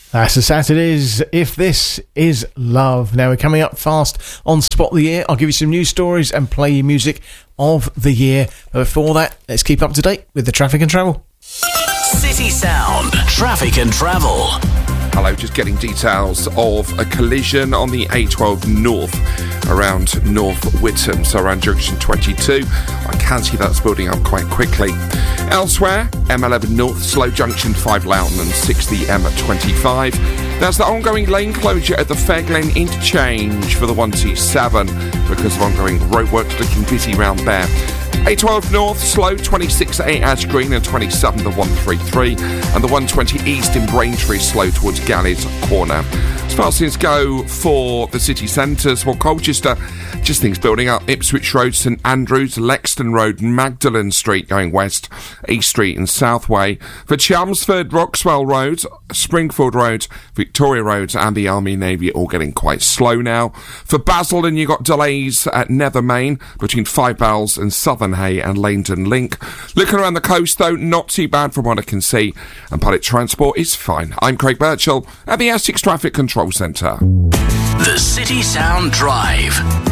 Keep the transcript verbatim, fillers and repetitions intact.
That's as sad it is. If this is love. Now we're coming up fast on Spot the Year. I'll give you some news stories and play you music of the year. But before that, let's keep up to date with the traffic and travel. City Sound, traffic and travel. Hello, just getting details of a collision on the A twelve North around North Whittam, so around junction twenty-two. I can see that's building up quite quickly. Elsewhere, M eleven North, slow junction five Loughton and sixty M twenty-five. There's the ongoing lane closure at the Fairglen interchange for the one two seven because of ongoing roadworks, looking busy round there. A twelve North, slow, twenty-six A Ash Green and twenty-seven the one thirty-three, and the one twenty East in Braintree, slow towards Galleys Corner. As far as things go for the city centres, well, Colchester, just things building up. Ipswich Road, St Andrews, Lexton Road, Magdalen Street going west, East Street and Southway. For Chelmsford, Roxwell Road, Springfield Road, Victoria Road and the Army Navy all getting quite slow now. For Basildon, you got delays at Nether Main between Five Bells and Southern Hay and Langdon Link. Looking around the coast, though, not too bad from what I can see, and public transport is fine. I'm Craig Birchall at the Essex Traffic Control Centre. The City Sound Drive.